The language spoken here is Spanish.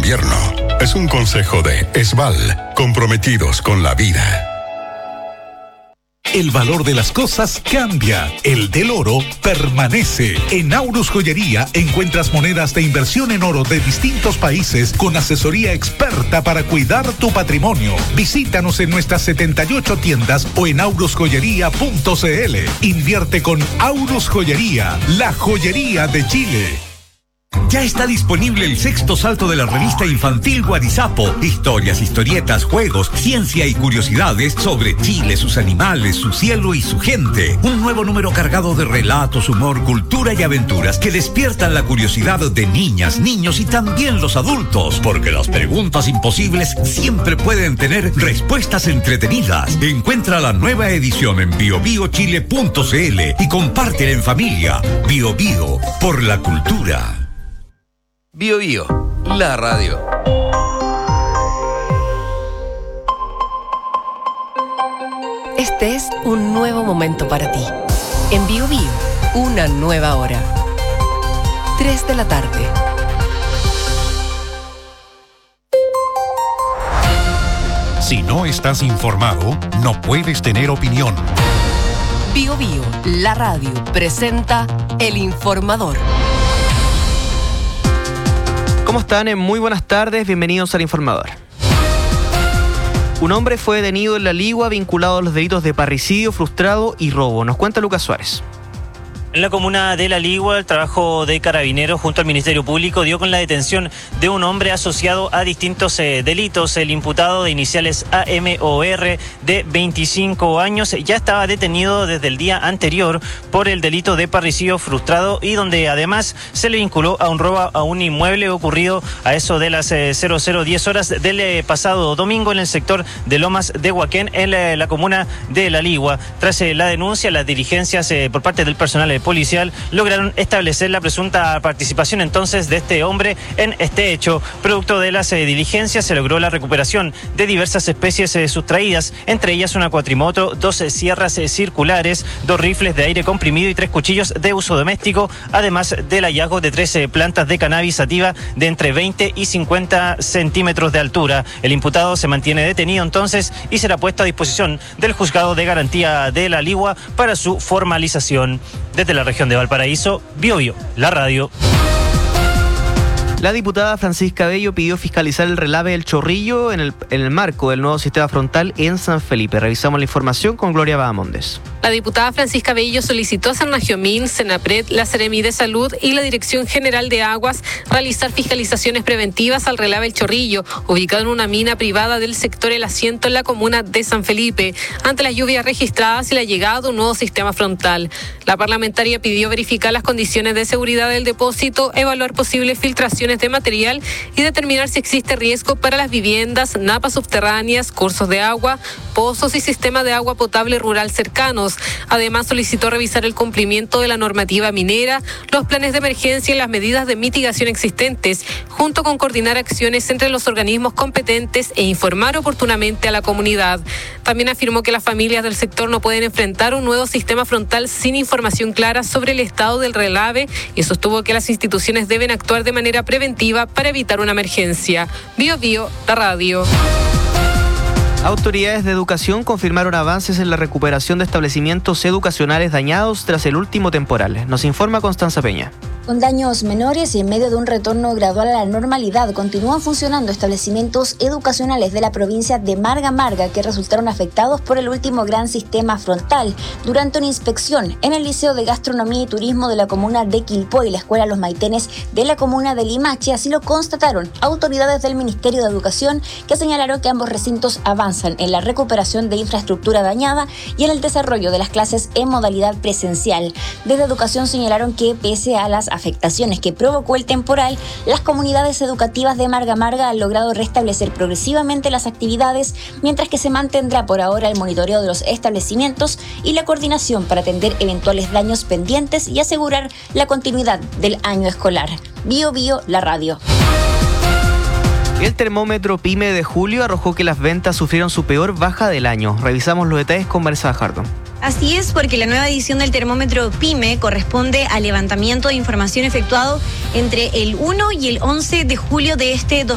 gobierno. Es un consejo de Esval, comprometidos con la vida. El valor de las cosas cambia, el del oro permanece. En Aurus Joyería encuentras monedas de inversión en oro de distintos países con asesoría experta para cuidar tu patrimonio. Visítanos en nuestras 78 tiendas o en aurusjoyería.cl. Invierte con Aurus Joyería, la joyería de Chile. Ya está disponible el 6º salto de la revista infantil Guarizapo. Historias, historietas, juegos, ciencia y curiosidades sobre Chile, sus animales, su cielo y su gente. Un nuevo número cargado de relatos, humor, cultura y aventuras que despiertan la curiosidad de niñas, niños y también los adultos. Porque las preguntas imposibles siempre pueden tener respuestas entretenidas. Encuentra la nueva edición en biobiochile.cl y compártela en familia. Bio Bio, por la cultura. Bio Bio, la radio. Este es un nuevo momento para ti. En Bio Bio, una nueva hora. 3 de la tarde. Si no estás informado, no puedes tener opinión. Bio Bio, la radio, presenta El Informador. ¿Cómo están? Muy buenas tardes, bienvenidos al Informador. Un hombre fue detenido en La Ligua vinculado a los delitos de parricidio, frustrado y robo. Nos cuenta Lucas Suárez. En la comuna de La Ligua, el trabajo de Carabineros junto al Ministerio Público dio con la detención de un hombre asociado a distintos delitos. El imputado de iniciales AMOR de 25 años ya estaba detenido desde el día anterior por el delito de parricidio frustrado y donde además se le vinculó a un robo a un inmueble ocurrido a eso de las 00:10 horas del pasado domingo en el sector de Lomas de Huaquén en la comuna de La Ligua. Tras la denuncia, las diligencias por parte del personal policial lograron establecer la presunta participación entonces de este hombre en este hecho. Producto de las diligencias se logró la recuperación de diversas especies sustraídas, entre ellas una cuatrimoto, 12 sierras circulares, 2 rifles de aire comprimido y 3 cuchillos de uso doméstico, además del hallazgo de 13 plantas de cannabis sativa de entre 20 y 50 centímetros de altura. El imputado se mantiene detenido entonces y será puesto a disposición del Juzgado de Garantía de La Ligua para su formalización. Desde la región de Valparaíso, Bio Bio, la radio. La diputada Francisca Bello pidió fiscalizar el relave del Chorrillo en el marco del nuevo sistema frontal en San Felipe. Revisamos la información con Gloria Bahamondes. La diputada Francisca Bello solicitó a Sarnagiomín, Senapred, la Seremi de Salud y la Dirección General de Aguas realizar fiscalizaciones preventivas al relave El Chorrillo, ubicado en una mina privada del sector El Asiento en la comuna de San Felipe, ante las lluvias registradas y la llegada de un nuevo sistema frontal. La parlamentaria pidió verificar las condiciones de seguridad del depósito, evaluar posibles filtraciones de material y determinar si existe riesgo para las viviendas, napas subterráneas, cursos de agua, pozos y sistemas de agua potable rural cercanos. Además, solicitó revisar el cumplimiento de la normativa minera, los planes de emergencia y las medidas de mitigación existentes, junto con coordinar acciones entre los organismos competentes e informar oportunamente a la comunidad. También afirmó que las familias del sector no pueden enfrentar un nuevo sistema frontal sin información clara sobre el estado del relave y sostuvo que las instituciones deben actuar de manera preventiva para evitar una emergencia. Bio Bio, la radio. Autoridades de educación confirmaron avances en la recuperación de establecimientos educacionales dañados tras el último temporal. Nos informa Constanza Peña. Con daños menores y en medio de un retorno gradual a la normalidad, continúan funcionando establecimientos educacionales de la provincia de Marga Marga que resultaron afectados por el último gran sistema frontal. Durante una inspección en el Liceo de Gastronomía y Turismo de la comuna de Quilpué y la Escuela Los Maitenes de la comuna de Limache, así lo constataron autoridades del Ministerio de Educación, que señalaron que ambos recintos avanzan en la recuperación de infraestructura dañada y en el desarrollo de las clases en modalidad presencial. Desde Educación señalaron que pese a las afectaciones que provocó el temporal, las comunidades educativas de Marga Marga han logrado restablecer progresivamente las actividades, mientras que se mantendrá por ahora el monitoreo de los establecimientos y la coordinación para atender eventuales daños pendientes y asegurar la continuidad del año escolar. Bio Bio, la radio. El termómetro PYME de julio arrojó que las ventas sufrieron su peor baja del año. Revisamos los detalles con Marisa Jardo. Así es, porque la nueva edición del termómetro PYME corresponde al levantamiento de información efectuado entre el 1 y el 11 de julio de este